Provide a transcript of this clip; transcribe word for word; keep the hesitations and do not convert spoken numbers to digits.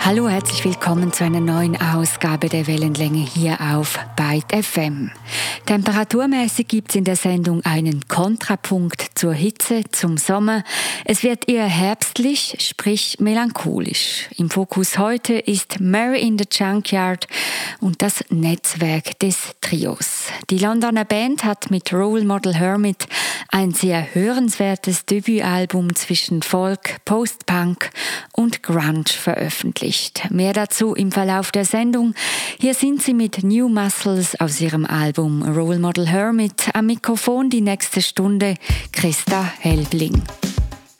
Hallo, herzlich willkommen zu einer neuen Ausgabe der Wellenlänge hier auf Byte F M. Temperaturmäßig gibt es in der Sendung einen Kontrapunkt zur Hitze, zum Sommer. Es wird eher herbstlich, sprich melancholisch. Im Fokus heute ist Mary in the Junkyard und das Netzwerk des Trios. Die Londoner Band hat mit Role Model Hermit ein sehr hörenswertes Debütalbum zwischen Folk, Post-Punk und Grunge veröffentlicht. Mehr dazu im Verlauf der Sendung. Hier sind sie mit New Muscles aus ihrem Album Role Model Hermit. Am Mikrofon die nächste Stunde Christa Helbling.